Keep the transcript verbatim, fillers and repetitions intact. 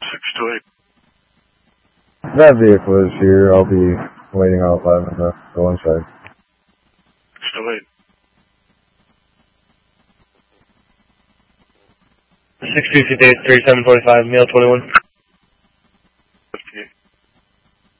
six two eight. That vehicle is here. I'll be waiting outside to go inside. six two eight. six two six eight, three seven four five, male twenty-one.